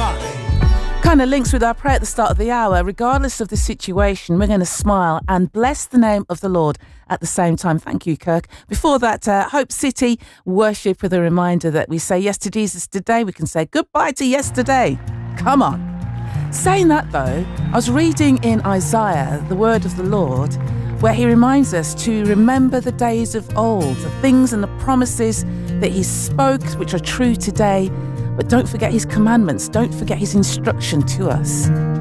Kind of links with our prayer at the start of the hour. Regardless of the situation, we're going to smile and bless the name of the Lord at the same time. Thank you, Kirk. Before that, Hope City worship with a reminder that we say yes to Jesus today. We can say goodbye to yesterday. Come on. Saying that though, I was reading in Isaiah, the word of the Lord, where he reminds us to remember the days of old, the things and the promises that he spoke, which are true today. But don't forget his commandments. Don't forget his instruction to us.